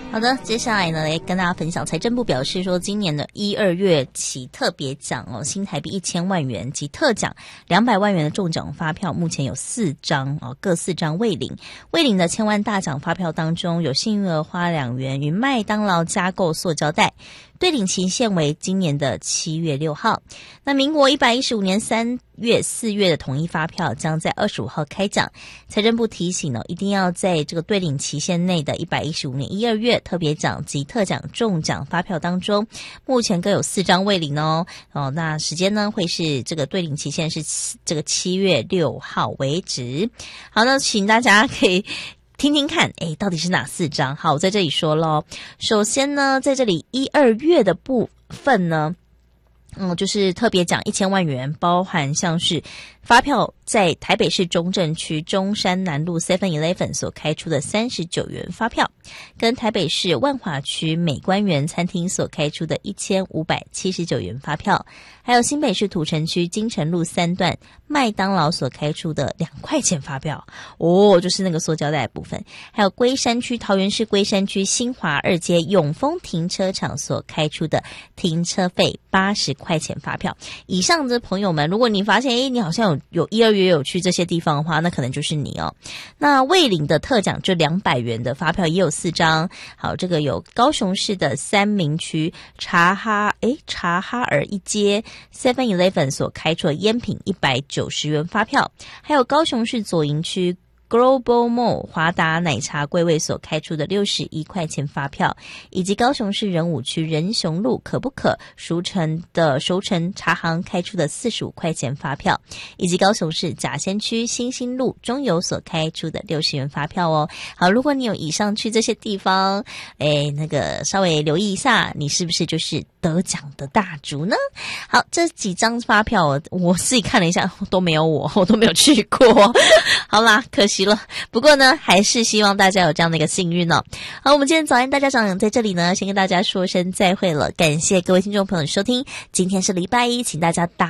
好的，接下来呢，来跟大家分享，财政部表示说，今年的1、2月起特别奖新台币1000万元及特奖200万元的中奖发票，目前有4张各4张未领。未领的1000万大奖发票当中，有幸运儿花2元与麦当劳加购塑胶袋。对领期限为今年的7月6号。那民国115年3月、4月的统一发票将在25号开奖。财政部提醒一定要在这个对领期限内的115年1、2月特别奖及特奖中奖发票当中，目前各有4张未领那时间呢会是这个对领期限是这个7月6号为止。好，那请大家可以听听看，到底是哪4张？好，我在这里说咯。首先呢，在这里1、2月的部分呢，就是特别奖1000万元，包含像是发票在台北市中正区中山南路 7-Eleven 所开出的39元发票，跟台北市万华区美官园餐厅所开出的1579元发票，还有新北市土城区金城路3段麦当劳所开出的2块钱发票就是那个塑胶袋的部分，还有龟山区桃园市龟山区新华2街永丰停车场所开出的停车费80块钱发票。以上的朋友们，如果你发现你好像有1、2月有去这些地方的话，那可能就是你那未领的特奖就200元的发票也有4张。好，这个有高雄市的三民区察哈尔一街 7-Eleven 所开出的烟品190元发票，还有高雄市左营区Global Mall 华达奶茶柜位所开出的61块钱发票，以及高雄市仁武区仁雄路可不可熟成茶行开出的45块钱发票，以及高雄市甲仙区新兴路中油所开出的60元发票好，如果你有以上去这些地方，那个稍微留意一下，你是不是就是得奖的大主呢？好，这几张发票我自己看了一下，都没有我都没有去过。好啦，可惜了。不过呢，还是希望大家有这样的一个幸运好，我们今天早安大家长在这里呢，先跟大家说声再会了。感谢各位听众朋友的收听，今天是礼拜一，请大家